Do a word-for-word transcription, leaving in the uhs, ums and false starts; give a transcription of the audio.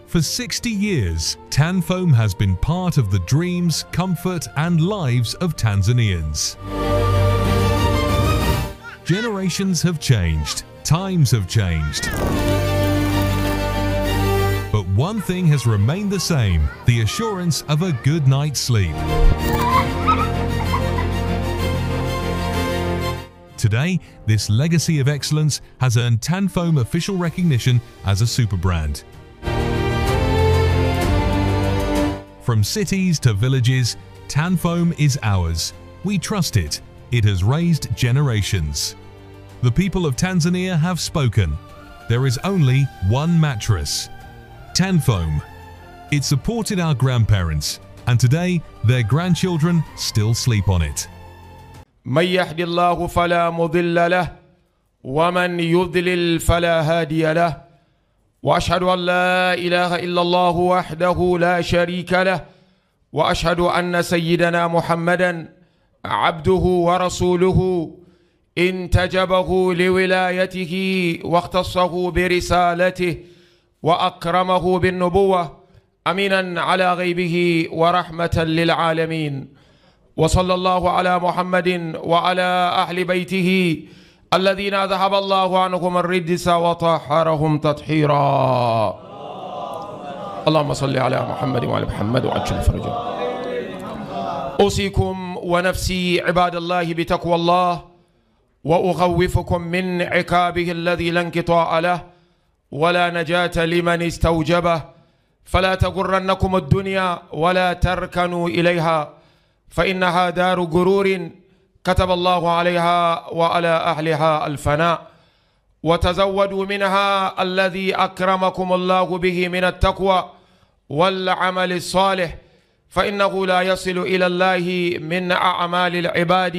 For sixty years, Tanfoam has been part of the dreams, comfort and lives of Tanzanians. Generations have changed, times have changed. But one thing has remained the same, the assurance of a good night's sleep. Today, this legacy of excellence has earned Tanfoam official recognition as a super brand. From cities to villages, Tanfoam is ours. We trust it. It has raised generations. The people of Tanzania have spoken. There is only one mattress, Tanfoam. It supported our grandparents, and today their grandchildren still sleep on it. من يهد الله فلا مضل له ومن يضلل فلا هادي له وأشهد أن لا إله إلا الله وحده لا شريك له وأشهد أن سيدنا محمدا عبده ورسوله انتجبه لولايته واختصه برسالته وأكرمه بالنبوة أمينا على غيبه ورحمة للعالمين. وصلى الله على محمد وعلى أهل بيته الذين ذهب الله عنهم الرجس وطهرهم تطهيرا. اللهم صل على محمد وعلى محمد وعجل فرجه. أوصيكم ونفسي عباد الله بتقوى الله وأخوفكم من عقابه الذي لا انقطاع له ولا نجاة لمن استوجبه. فلا تغرنكم الدنيا ولا تركنوا إليها فإنها دار غرور كتب الله عليها وعلى أهلها الفناء. وتزودوا منها الذي أكرمكم الله به من التقوى والعمل الصالح فإنه لا يصل إلى الله من أعمال العباد